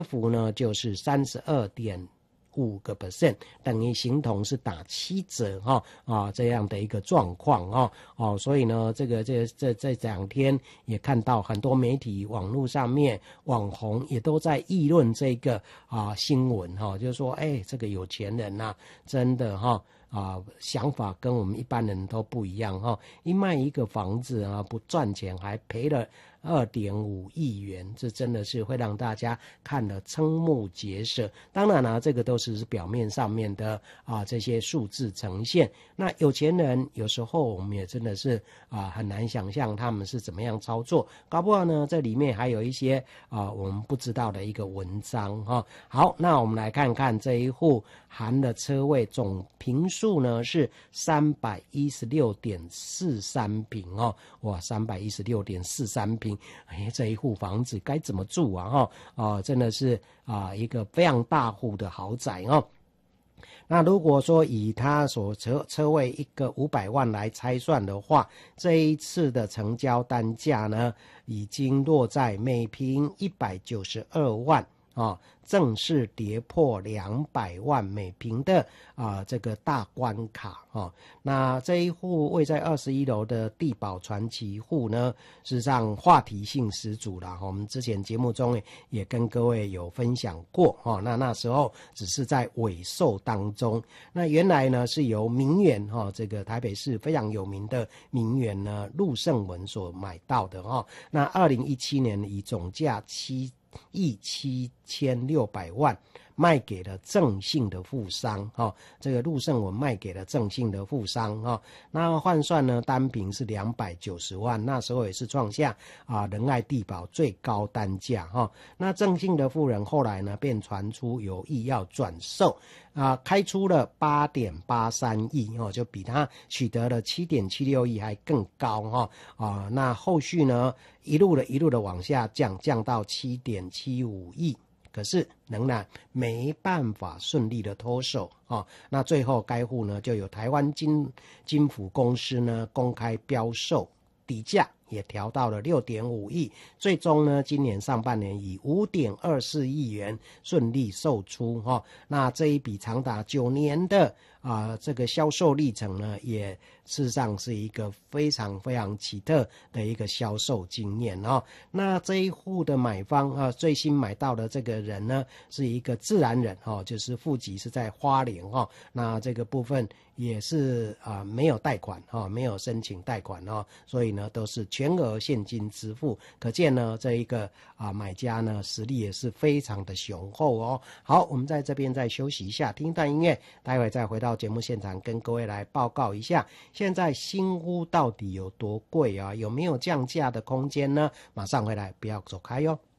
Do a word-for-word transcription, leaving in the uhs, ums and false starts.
幅呢就是三十二点五个 percent， 等于形同是打七折哈啊这样的一个状况哦哦，所以呢，这个这这这两天也看到很多媒体、网络上面网红也都在议论这个啊新闻哈、哦，就是说，哎，这个有钱人呐、啊，真的哈、哦。啊，想法跟我们一般人都不一样哈、哦。一卖一个房子啊，不赚钱还赔了二点五亿元，这真的是会让大家看了瞠目结舌。当然啦、啊，这个都是表面上面的啊这些数字呈现。那有钱人有时候我们也真的是啊很难想象他们是怎么样操作，搞不好呢这里面还有一些啊我们不知道的一个文章哈、哦。好，那我们来看看这一户含的车位总坪数呢是三百一十六点四三坪哦，哇，三百一十六点四三坪，哎，这一户房子该怎么住啊？哈、哦，哦，真的是啊一个非常大户的豪宅哦。那如果说以它所车车位一个五百万来拆算的话，这一次的成交单价呢，已经落在每坪一百九十二万。啊、哦，正式跌破两百万每坪的啊、呃、这个大关卡哦。那这一户位在二十一楼的地保传奇户呢，事实上话题性十足啦。我们之前节目中也跟各位有分享过哦。那那时候只是在尾售当中，那原来呢是由名媛哈、哦，这个台北市非常有名的名媛呢陆胜文所买到的哈、哦。那二零一七年以总价七。亿七千六百万卖给了郑姓的富商哈、哦，这个陆胜文卖给了郑姓的富商哈、哦，那换算呢单坪是两百九十万，那时候也是创下啊仁爱地保最高单价哈、哦。那郑姓的富人后来呢便传出有意要转售啊，开出了八点八三亿哦，就比他取得了七点七六亿还更高哈、哦、啊，那后续呢一路的一路的往下降，降到七点七五亿。可是仍然没办法顺利的脱手啊、哦！那最后该户呢，就有台湾金金府公司呢公开标售，底价也调到了六点五亿，最终呢，今年上半年以五点二四亿元顺利售出哈、哦。那这一笔长达九年的啊、呃、这个销售历程呢，也事实上是一个非常非常奇特的一个销售经验哦。那这一户的买方啊，最新买到的这个人呢，是一个自然人哦，就是户籍是在花莲哦。那这个部分也是啊、呃、没有贷款哈、哦，没有申请贷款哦，所以呢都是全额现金支付。可见呢这一个啊、呃、买家呢实力也是非常的雄厚哦。好，我们在这边再休息一下，听一段音乐，待会再回到节目现场跟各位来报告一下。现在新屋到底有多贵啊？有没有降价的空间呢？马上回来，不要走开哟、哦。